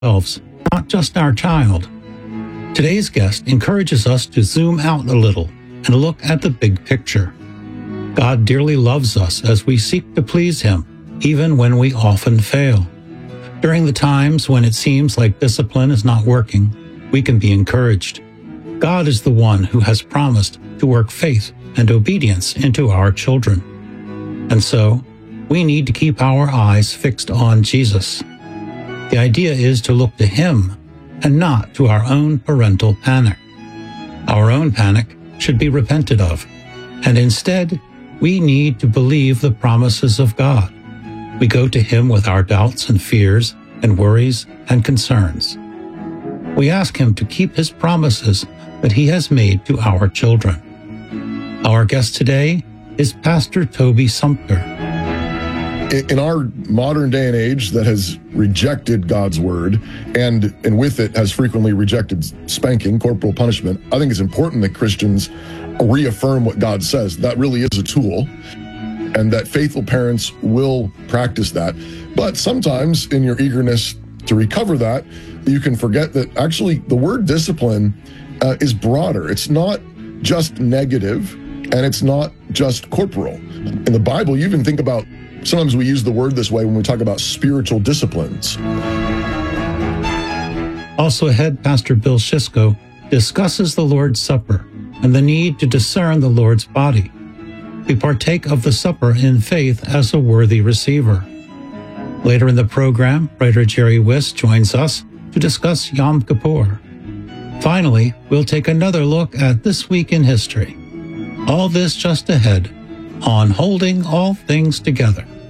ourselves, not just our child. Today's guest encourages us to zoom out a little and look at the big picture. God dearly loves us as we seek to please Him, even when we often fail. During the times when it seems like discipline is not working, we can be encouraged. God is the one who has promised to work faith and obedience into our children. And so, we need to keep our eyes fixed on Jesus. The idea is to look to Him and not to our own parental panic. Our own panic should be repented of, and instead, we need to believe the promises of God. We go to Him with our doubts and fears and worries and concerns. We ask Him to keep His promises that He has made to our children. Our guest today is Pastor Toby Sumpter. In our modern day and age that has rejected God's word and with it has frequently rejected spanking, corporal punishment, I think it's important that Christians reaffirm what God says. That really is a tool, and that faithful parents will practice that. But sometimes in your eagerness to recover that, you can forget that actually the word discipline is broader. It's not just negative, and it's not just corporal. In the Bible, you even think about, sometimes we use the word this way when we talk about spiritual disciplines. Also ahead, Pastor Bill Schisko discusses the Lord's Supper and the need to discern the Lord's body. We partake of the supper in faith as a worthy receiver. Later in the program, writer Jerry Wiss joins us to discuss Yom Kippur. Finally, we'll take another look at This Week in History. All this just ahead on Holding All Things Together.